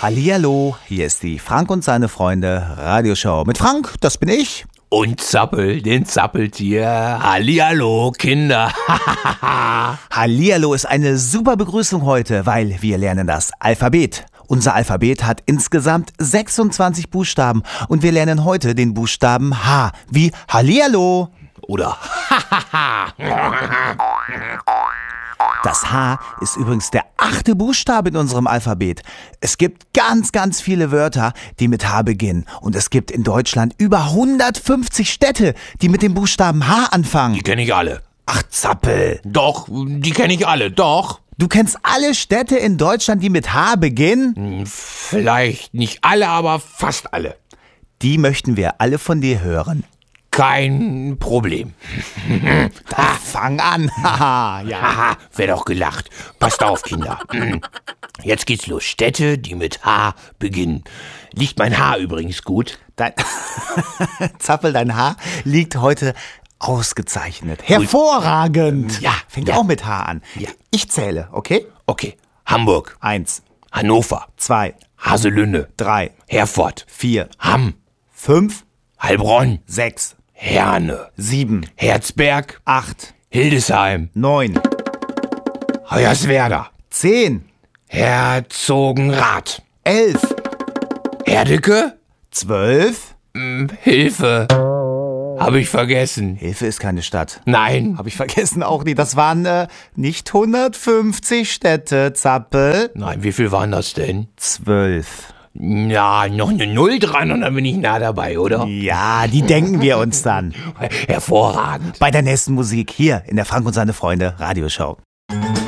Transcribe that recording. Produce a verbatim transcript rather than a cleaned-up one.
Hallihallo, hier ist die Frank und seine Freunde Radioshow. Mit Frank, das bin ich. Und Zappel, den Zappeltier. Hallihallo, Kinder. Hallihallo ist eine super Begrüßung heute, weil wir lernen das Alphabet. Unser Alphabet hat insgesamt sechsundzwanzig Buchstaben und wir lernen heute den Buchstaben H wie Hallihallo. Oder Das H ist übrigens der achte Buchstabe in unserem Alphabet. Es gibt ganz, ganz viele Wörter, die mit H beginnen. Und es gibt in Deutschland über hundertfünfzig Städte, die mit dem Buchstaben H anfangen. Die kenne ich alle. Ach, Zappel. Doch, die kenne ich alle, doch. Du kennst alle Städte in Deutschland, die mit H beginnen? Vielleicht nicht alle, aber fast alle. Die möchten wir alle von dir hören. Kein Problem. Dann fang an. Haha, ja. Haha, wär doch gelacht. Passt auf, Kinder. Jetzt geht's los. Städte, die mit H beginnen. Liegt mein Haar übrigens gut? Dein Zappel, dein Haar liegt heute ausgezeichnet. Hervorragend. Ja, Fängt ja. auch mit H an. Ja. Ich zähle, okay? Okay. Hamburg, Eins, Hannover, zwei, Haselünne, drei, Herford, vier, Hamm, fünf, Heilbronn, sechs, Herne, sieben, Herzberg, acht, Hildesheim, neun, Hoyerswerda, zehn, Herzogenrath, elf, Herdecke, zwölf. Hilfe. Habe ich vergessen. Hilfe ist keine Stadt. Nein. Habe ich vergessen auch nicht. Das waren äh, nicht hundertfünfzig Städte, Zappel. Nein, wie viel waren das denn? Zwölf. Ja, noch eine Null dran und dann bin ich nah dabei, oder? Ja, die denken wir uns dann. Hervorragend. Bei der nächsten Musik hier in der Frank und seine Freunde Radioshow.